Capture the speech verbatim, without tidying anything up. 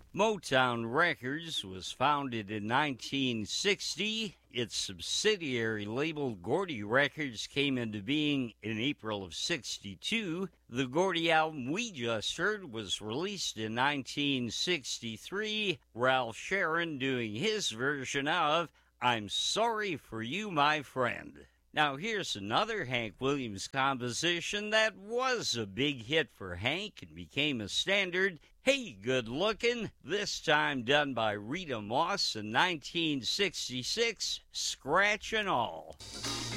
Motown Records was founded in nineteen sixty. Its subsidiary label, Gordy Records, came into being in April of sixty-two. The Gordy album we just heard was released in nineteen sixty-three. Ralph Sharon doing his version of I'm Sorry for You, My Friend. Now here's another Hank Williams composition that was a big hit for Hank and became a standard. Hey Good Lookin', this time done by Rita Moss in nineteen sixty-six, Scratch and All.